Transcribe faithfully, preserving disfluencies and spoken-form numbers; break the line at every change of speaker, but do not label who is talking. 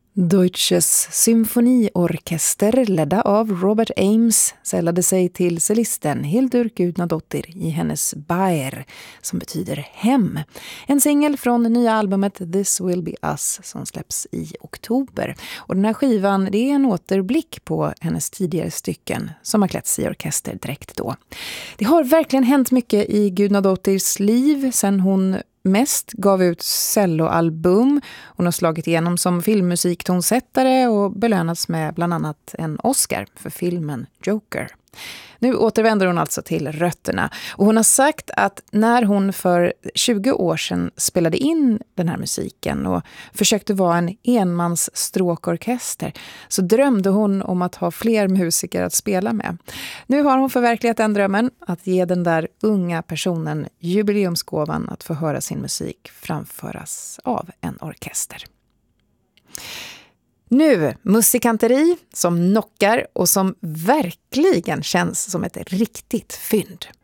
Deutsches Symfoniorkester ledda av Robert Ames sällade sig till cellisten Hildur Gudnadottir i hennes Baer, som betyder hem. En singel från det nya albumet This Will Be Us som släpps i oktober. Och den här skivan, det är en återblick på hennes tidigare stycken som har klätts i orkesterdräkt då. Det har verkligen hänt mycket i Gudnadottirs liv sen hon mest gav ut celloalbum. Hon har slagit igenom som filmmusiktonsättare och belönats med bland annat en Oscar för filmen Joker. Nu återvänder hon alltså till rötterna och hon har sagt att när hon för tjugo år sedan spelade in den här musiken och försökte vara en enmansstråkorkester så drömde hon om att ha fler musiker att spela med. Nu har hon förverkligat den drömmen att ge den där unga personen jubileumsgåvan att få höra sin musik framföras av en orkester. Nu, musikanteri som knockar och som verkligen känns som ett riktigt fynd.